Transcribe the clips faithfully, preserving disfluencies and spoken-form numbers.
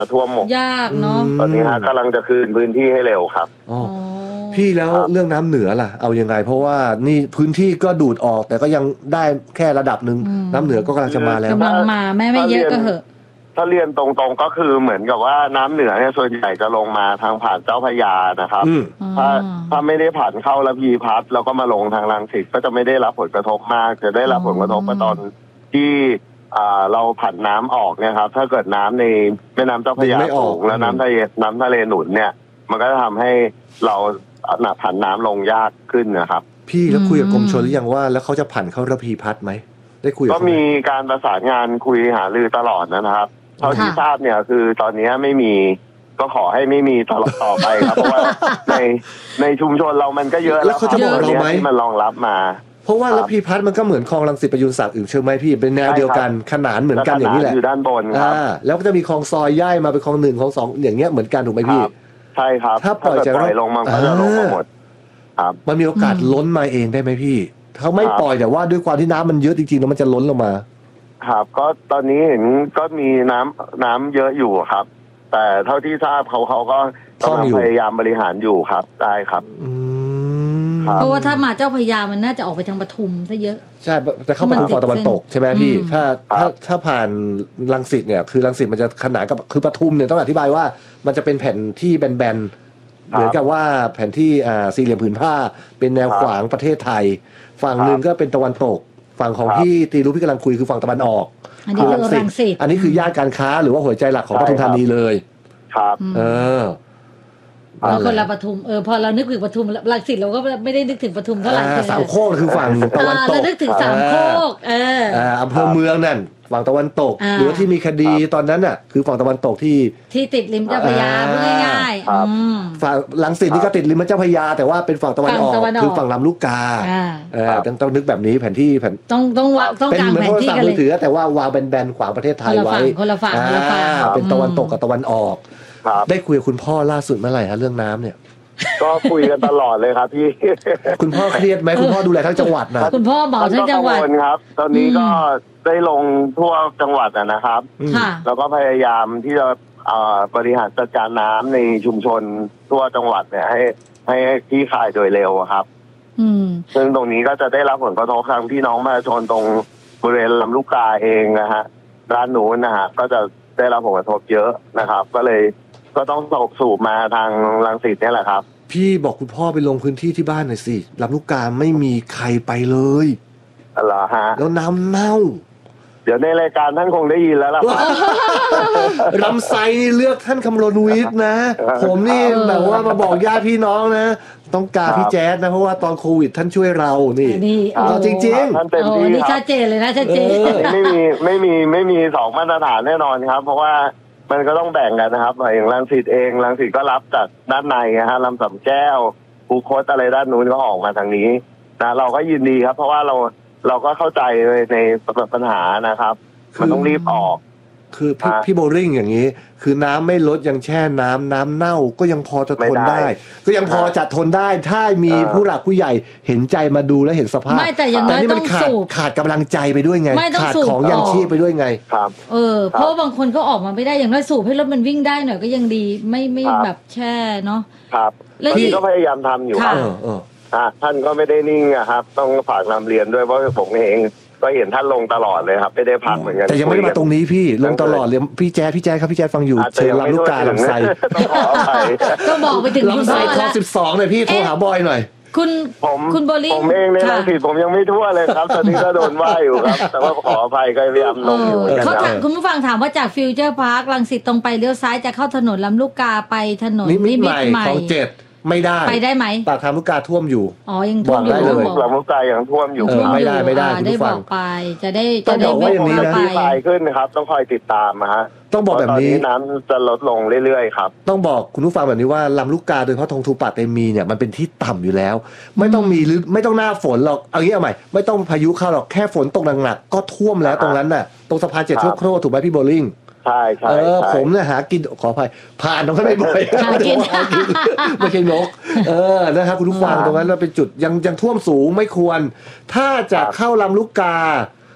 ท่วมหมดยากเนาะตอนนี้ฮะกำลังจะคืนพื้นที่ให้เร็วครับอ๋อพี่แล้วเรื่องน้ำเหนือล่ะเอายังไงเพราะว่านี่พื้นที่ก็ดูดออกแต่ก็ยังได้แค่ระดับหนึ่งน้ำเหนือก็กำลังจะมาแล้วกำลังมาแม่ไม่เยอะก็เหอะถ้าเรียนตรงๆก็คือเหมือนกับว่าน้ำเหนือเนี่ยส่วนใหญ่จะลงมาทางผ่านเจ้าพระยานะครับถ้าถ้าไม่ได้ผ่านเข้าระพีพัฒน์แล้วก็มาลงทางรังสิตก็จะไม่ได้รับผลกระทบมากจะได้รับผลกระทบมาตอนที่เราผันน้ำออกเนี่ยครับถ้าเกิดน้ำในแม่น้ำเจ้าพระยาสูงแล้วน้ำทะเลน้ำทะเลหนุนเนี่ยมันก็จะทำให้เราผันน้ำลงยากขึ้นนะครับพี่แล้วคุยกับกรมชลหรือยังว่าแล้วเขาจะผันเข้าระพีพัฒน์ไหมได้คุยก็มีการประสานงานคุยหารือตลอดนะครับเท่าที่ทราบเนี่ยคือตอนนี้ไม่มีก็ขอให้ไม่มีตลอดต่อไปครับเพราะว่าในในชุมชนเรามันก็เยอะแล้วเขาจะบอกเราไหมที่มันรองรับมาเพราะว่าระพีพัฒน์มันก็เหมือนคลองรังสิตประยุนศักดิ์อื่นเชื่อไหมพี่เป็นแนวเดียวกันขนานเหมือนกันอย่างนี้แหละอยู่ด้านบนครับแล้วก็จะมีคลองซอยย่ายมาเป็นคลองหนึ่งคลองสองอย่างเงี้ยเหมือนกันถูกไหมพี่ใช่ครับถ้าปล่อยจากลงมาก็จะลงมาหมดครับมันมีโอกาสล้นมาเองได้ไหมพี่เขาไม่ปล่อยแต่ว่าด้วยความที่น้ำมันเยอะจริงๆแล้วมันจะล้นลงมาครับก็ตอนนี้เห็นก็มีน้ำน้ำเยอะอยู่ครับแต่เท่าที่ทราบเขาเขาก็กำลังพยายามบริหารอยู่ครับได้ครับเพราะว่าถ้ามาเจ้าพระยามันน่าจะออกไปทางปทุมซะเยอะใช่แต่เข้าปทุมฝั่งตะวันตกใช่ไหมพี่ถ้าถ้าถ้าผ่านรังสิตเนี่ยคือรังสิตมันจะขนานกับคือปทุมเนี่ยต้องอธิบายว่ามันจะเป็นแผ่นที่แบนๆเหมือนกับว่าแผ่นที่อ่าสี่เหลี่ยมผืนผ้าเป็นแนวขวางประเทศไทยฝั่งนึงก็เป็นตะวันตกฝั่งของพี่ตีรู้พี่กำลังคุยคือฝั่งตะวันออกอันนี้คือรังสิตอันนี้คือย่านการค้าหรือว่าหัวใจหลักของปทุมธานีเลยครับเออเราคนละปทุมเออพอเรานึกถึงปทุมรังสิตเราก็ไม่ได้นึกถึงปทุมเท่าไหร่สามโคกคือฝั่งตะวันตกเรานึกถึงสามโคกเอออำเภอเมืองนั่นฝั่งตะวันตกหรือที่มีคดีตอนนั้นน่ะคือฝั่งตะวันตกที่ที่ติดริมเจ้าพระยาพูดง่ายๆฝั่งรังสิตนี่ก็ติดริมเจ้าพระยาแต่ว่าเป็นฝั่งตะวันออกคือฝั่งลำลูกกาเออต้องต้องนึกแบบนี้แผนที่แผนต้องต้องต้องกางแผนที่กันเลยถือแต่ว่าวางแบนๆขวางประเทศไทยไว้คนละฝั่งคนละฝั่งเป็นตะวันตกกับตะวันออกได้คุยกับคุณพ่อล่าสุดเมื่อไหร่ฮะเรื่องน้ำเนี่ยก็คุยกันตลอดเลยครับพี่คุณพ่อเครียดไหมคุณพ่อดูแลทั้งจังหวัดนะคุณพ่อบอกทั้งจังหวัดครับตอนนี้ก็ได้ลงทั่วจังหวัดนะครับแล้วก็พยายามที่จะบริหารจัดการน้ำในชุมชนทั่วจังหวัดเนี่ยให้ให้คลี่คลายโดยเร็วครับซึ่งตรงนี้ก็จะได้รับผลกระทบทางพี่น้องประชาชนตรงบริเวณลำลูกกาเองนะฮะด้านนู้นนะฮะก็จะได้รับผลกระทบเยอะนะครับก็เลยก็ต้องส่งสูบมาทางรังสิตนี่แหละครับพี่บอกคุณพ่อไปลงพื้นที่ที่บ้านหน่อยสิลำลูกกาไม่มีใครไปเลยเหรอฮะแล้วน้ำเน่าเดี๋ยวในรายการท่านคงได้ยินแล้วล่ะครับลำไส้นี่เลือกท่านคำรณวิทย์นะผมนี่แบบว่ามาบอกญาติพี่น้องนะต้องการพี่แจ๊ดนะเพราะว่าตอนโควิดท่านช่วยเรานี่เอาจริงๆท่านเต็มที่นี่ชัดเจนเลยนะชัดเจนไม่มีไม่มีไม่มีสองมาตรฐานแน่นอนครับเพราะว่ามันก็ต้องแบ่งกันนะครับอย่างรังสิตเองรังสิตก็รับจากด้านในนะฮะลำสำแก้วภูคตอะไรด้านนู้นก็ออกมาทางนี้นะเราก็ยินดีครับเพราะว่าเราเราก็เข้าใจในปัญหานะครับมันต้องรีบออกคือพี่พี่โบลิ่งอย่างนี้คือน้ำไม่ลดยังแช่น้ำน้ำเน่าก็ยังพอจะทนได้ก็ยังพอจะทนได้ถ้ามีผู้หลักผู้ใหญ่เห็นใจมาดูและเห็นสภาพแต่นี่มันขาดขาดกำลังใจไปด้วยไงขาดของยังชีพไปด้วยไงครับเออเพราะบางคนก็ออกมาไม่ได้อย่างน้อยสูบให้รถมันวิ่งได้หน่อยก็ยังดีไม่ไม่แบบแช่เนาะครับพี่ก็พยายามทำอยู่ครับท่านก็ไม่ได้นิ่งครับต้องฝากนำเรียนด้วยเพราะผมเองก็เห็นท่านลงตลอดเลยครับไม่ได้พักเหมือนกันแต่ยังไม่ได้มาตรงนี้พี่ลงตลอดเลยพี่แจ๊พี่แจ๊ครับพี่แจ๊ฟังอยู่เชิญลำลูกกาลำไส้ก็บอกไปถึงลำไส้คลองสิบสองเลยพี่โทรหาบอยหน่อยคุณผมคุณโบลิ่งผมเองในรังสิตผมยังไม่ทั่วเลยครับตอนนี้ก็โดนว่าอยู่ครับแต่ว่าขออภัยก็พยายามลงอยู่เขาถามคุณผู้ฟังถามว่าจากฟิวเจอร์พาร์ครังสิตตรงไปเลี้ยวซ้ายจะเข้าถนนลำลูกกาไปถนนนิมิตใหม่ของเจ็ดไม่ได้ไปได้ไหมปากทางลูกกาท่วมอยู่อ๋อยังท่วมอยู่ลำลูกกายังท่วมอยู่ไม่ได้ไม่ได้ได้บอกไปจะได้จะได้ไม่คงจะที่ปลายขึ้นนะครับต้องคอยติดตามนะฮะต้องบอกแบบนี้น้ำจะลดลงเรื่อยๆครับต้องบอกคุณผู้ฟังแบบนี้ว่าลำลูกกาโดยเฉพาะทองทูปะเตมีเนี่ยมันเป็นที่ต่ำอยู่แล้วไม่ต้องมีหรือไม่ต้องหน้าฝนหรอกเอางี้เอาใหม่ไม่ต้องพายุเข้าหรอกแค่ฝนตกหนักๆก็ท่วมแล้วตรงนั้นน่ะตรงสะพานเจ็ดชั่วโคตรถูกไหมพี่โบลิ่งใช่ใช่เออผมเนี่ยหากินขออภัยผ่านตรงนั้นไม่บ่อยหากินไม่ใช่นกเออนะครับคุณผู้ฟังตรงนั้นเราเป็นจุดยังยังท่วมสูงไม่ควรถ้าจะเข้าลำลูกกา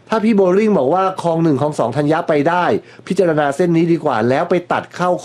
ถ้าพี่โบลิ่งบอกว่าคลองหนึ่งคลองสองธัญญะไปได้พิจารณาเส้นนี้ดีกว่าแล้วไปตัดเข้า